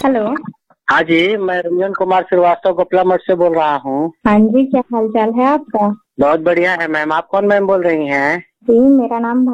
Hello. हाँ जी, मैं रंजन कुमार श्रीवास्तव गोपला मठ से बोल रहा हूँ। हाँ जी, क्या हाल चाल है आपका? बहुत बढ़िया है मैम। आप कौन मैम बोल रही हैं? जी, मेरा नाम